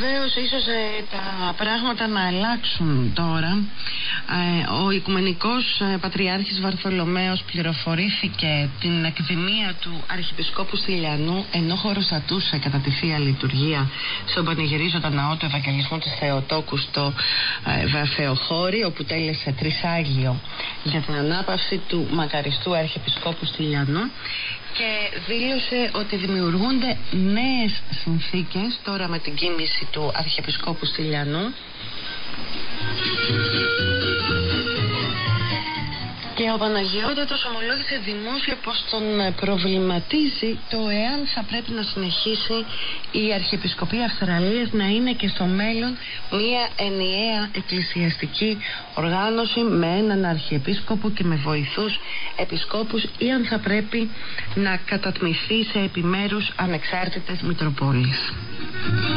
βεβαίως ίσως τα πράγματα να αλλάξουν τώρα. Ο Οικουμενικός Πατριάρχης Βαρθολομαίος πληροφορήθηκε την εκδημία του Αρχιεπισκόπου Στυλιανού ενώ χωροστατούσε κατά τη Θεία Λειτουργία στον πανηγυρίζοντα ναό του Ευαγγελισμού της Θεοτόκου στο Θεοχώρι, όπου τέλεσε τρισάγιο για την ανάπαυση του μακαριστού Αρχιεπισκόπου Στυλιανού, και δήλωσε ότι δημιουργούνται νέες συνθήκες τώρα με την κοίμηση του Αρχιεπισκόπου Στυλιανού, και ο Παναγιώτατος ομολόγησε δημόσια πως τον προβληματίζει το εάν θα πρέπει να συνεχίσει η Αρχιεπισκοπή Αυστραλίας να είναι και στο μέλλον μια ενιαία εκκλησιαστική οργάνωση με έναν Αρχιεπίσκοπο και με βοηθούς επισκόπους, ή αν θα πρέπει να κατατμηθεί σε επιμέρους ανεξάρτητες μητροπόλεις.